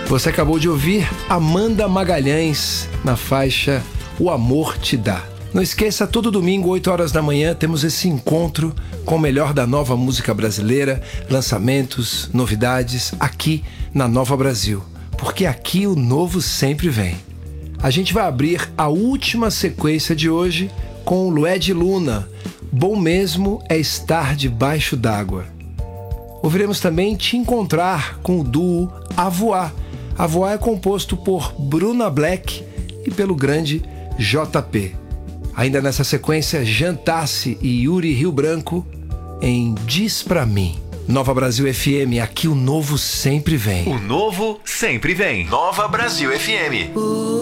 Você acabou de ouvir Amanda Magalhães na faixa O Amor Te Dá. Não esqueça, todo domingo, 8 horas da manhã, temos esse encontro com o melhor da nova música brasileira, lançamentos, novidades, aqui na Nova Brasil. Porque aqui o novo sempre vem. A gente vai abrir a última sequência de hoje com o Lued Luna. Bom mesmo é estar debaixo d'água. Ouviremos também Te Encontrar com o duo A Voar. A Voar é composto por Bruna Black e pelo grande JP. Ainda nessa sequência, Jantassi e Yuri Rio Branco em Diz Pra Mim. Nova Brasil FM, aqui o novo sempre vem. O novo sempre vem. Nova Brasil FM.